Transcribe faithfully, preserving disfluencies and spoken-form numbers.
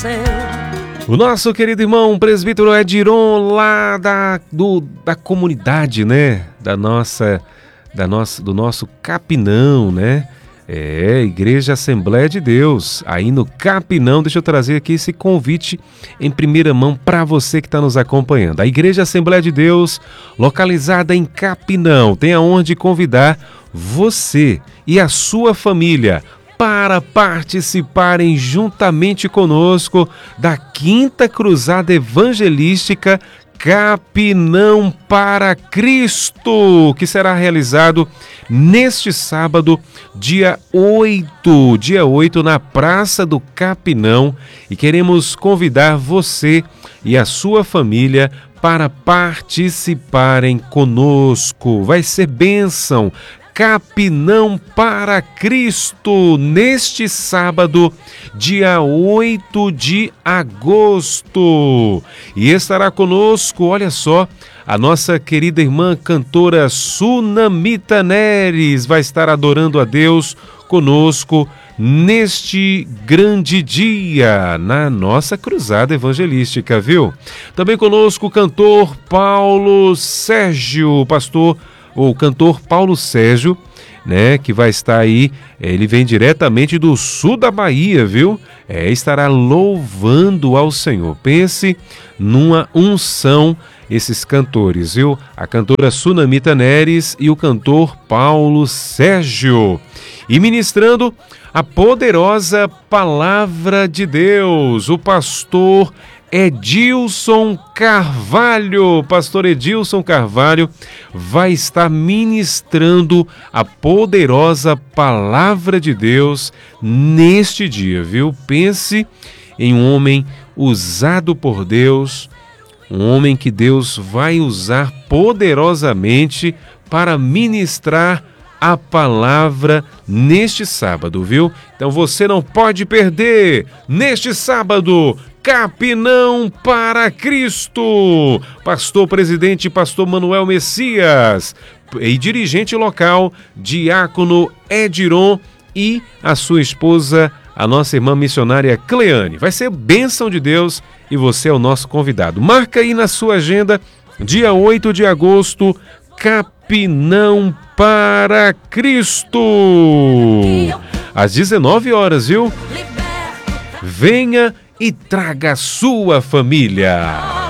céu. O nosso querido irmão presbítero Ediron, lá da, do, da comunidade, né? Da nossa, da nossa, do nosso Capinão, né? É, Igreja Assembleia de Deus, aí no Capinão. Deixa eu trazer aqui esse convite em primeira mão para você que está nos acompanhando. A Igreja Assembleia de Deus, localizada em Capinão, tem a honra de convidar você e a sua família para participarem juntamente conosco da quinta Cruzada Evangelística Capinão para Cristo, que será realizado neste sábado, dia oito, dia oito, na Praça do Capinão, e queremos convidar você e a sua família para participarem conosco. Vai ser bênção. Capinão para Cristo, neste sábado, dia oito de agosto. E estará conosco, olha só, a nossa querida irmã cantora Sunamita Neres vai estar adorando a Deus conosco neste grande dia, na nossa cruzada evangelística, viu? Também conosco o cantor Paulo Sérgio, pastor o cantor Paulo Sérgio, né, que vai estar aí, ele vem diretamente do sul da Bahia, viu? É, estará louvando ao Senhor. Pense numa unção esses cantores, viu? A cantora Sunamita Neres e o cantor Paulo Sérgio. E ministrando a poderosa palavra de Deus, o pastor Edilson Carvalho, pastor Edilson Carvalho, vai estar ministrando a poderosa palavra de Deus neste dia, viu? Pense em um homem usado por Deus, um homem que Deus vai usar poderosamente para ministrar a palavra neste sábado, viu? Então você não pode perder neste sábado, Capinão para Cristo. Pastor presidente, pastor Manuel Messias e dirigente local, diácono Ediron, e a sua esposa, a nossa irmã missionária Cleane. Vai ser bênção de Deus e você é o nosso convidado. Marca aí na sua agenda, dia oito de agosto, Capinão para Cristo, às dezenove horas, viu? Venha e traga a sua família.